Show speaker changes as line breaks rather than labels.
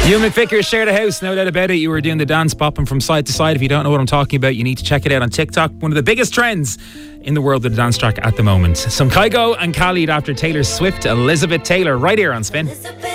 You and McVicker shared a house, no doubt about it. You were doing the dance bopping from side to side. If you don't know what I'm talking about, you need to check it out on TikTok. One of the biggest trends in the world of the dance track at the moment. Some Kygo and Khalid after Taylor Swift, Elizabeth Taylor, right here on Spin.